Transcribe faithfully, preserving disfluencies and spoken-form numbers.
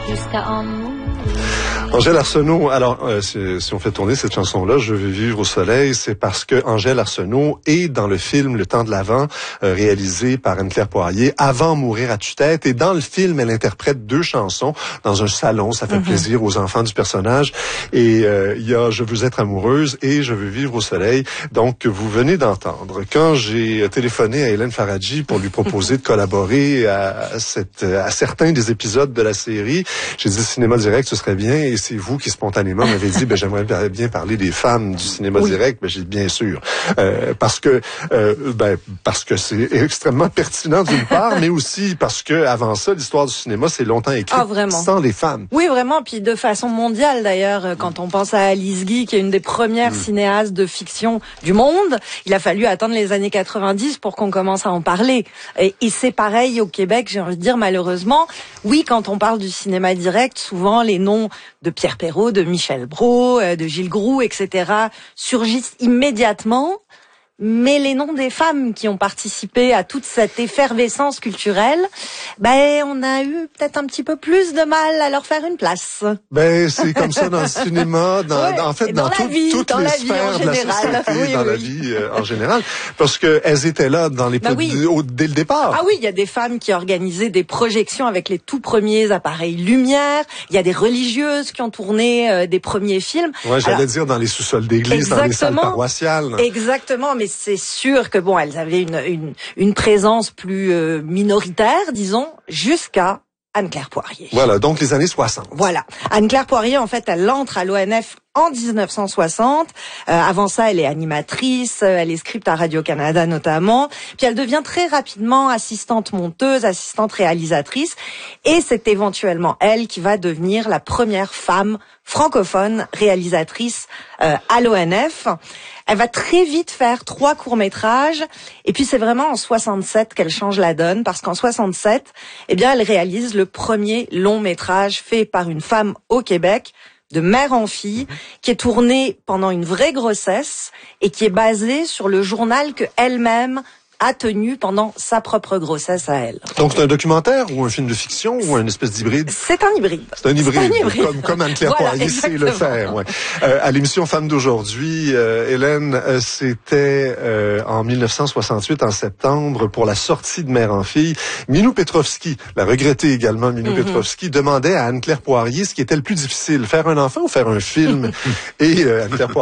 jusqu'à en mourir. Angèle Arsenault, alors euh, si, si on fait tourner cette chanson-là, Je veux vivre au soleil, c'est parce que Angèle Arsenault est dans le film Le temps de l'Avent, euh, réalisé par Anne-Claire Poirier, Avant mourir à tue-tête. Et dans le film, elle interprète deux chansons dans un salon. Ça fait mm-hmm. plaisir aux enfants du personnage. Et euh, il y a Je veux être amoureuse et Je veux vivre au soleil. Donc, vous venez d'entendre. Quand j'ai téléphoné à Hélène Faradji pour lui proposer de collaborer à, cette, à certains des épisodes de la série, j'ai dit Cinéma Direct, ce serait bien. Et c'est vous qui spontanément m'avez dit, ben j'aimerais bien parler des femmes du cinéma oui. direct. Ben j'ai dit bien sûr, euh, parce que euh, ben parce que c'est extrêmement pertinent d'une part, mais aussi parce que avant ça, l'histoire du cinéma c'est longtemps écrite ah, sans les femmes. Oui, vraiment. Puis de façon mondiale d'ailleurs, quand on pense à Alice Guy, qui est une des premières mmh. cinéastes de fiction du monde, il a fallu attendre les années quatre-vingt-dix pour qu'on commence à en parler. Et, et c'est pareil au Québec, j'ai envie de dire malheureusement. Oui, quand on parle du cinéma direct, souvent les noms de Pierre Perrault, de Michel Brault, de Gilles Groux, et cetera surgissent immédiatement. Mais les noms des femmes qui ont participé à toute cette effervescence culturelle, ben on a eu peut-être un petit peu plus de mal à leur faire une place. Ben c'est comme ça dans le cinéma, dans, ouais, dans en fait dans, dans, tout, vie, toutes dans les la sphères vie en de la général. société, oui, dans oui. la vie euh, en général, parce que elles étaient là dans les ben pro- oui. au, dès le départ. Ah oui, il y a des femmes qui organisaient des projections avec les tout premiers appareils lumière. Il y a des religieuses qui ont tourné euh, des premiers films. Ouais, j'allais Alors, dire dans les sous-sols d'église, dans les salles paroissiales. Exactement, mais c'est sûr que bon, elles avaient une une, une présence plus euh, minoritaire, disons, jusqu'à Anne-Claire Poirier. Voilà, donc les années soixante. Voilà. Anne-Claire Poirier, en fait, elle entre à l'O N F en dix-neuf cent soixante. Euh, avant ça, elle est animatrice, elle est script à Radio-Canada notamment. Puis elle devient très rapidement assistante monteuse, assistante réalisatrice. Et c'est éventuellement elle qui va devenir la première femme francophone réalisatrice euh, à l'O N F. Elle va très vite faire trois courts-métrages. Et puis c'est vraiment en soixante-sept qu'elle change la donne, parce qu'en soixante-sept, eh bien, elle réalise le premier long-métrage fait par une femme au Québec, de mère en fille, qui est tourné pendant une vraie grossesse et qui est basé sur le journal que elle-même a tenu pendant sa propre grossesse à elle. Donc c'est un documentaire ou un film de fiction ou une espèce d'hybride? C'est un hybride. C'est un hybride, C'est un hybride. comme, comme Anne-Claire voilà, Poirier sait le faire. Ouais. Euh, à l'émission Femmes d'aujourd'hui, euh, Hélène, euh, c'était euh, en dix-neuf cent soixante-huit, en septembre, pour la sortie de Mère en fille. Minou Petrovski, la regrettée également Minou mm-hmm. Petrovski, demandait à Anne-Claire Poirier ce qui était le plus difficile, faire un enfant ou faire un film? Et euh, Anne-Claire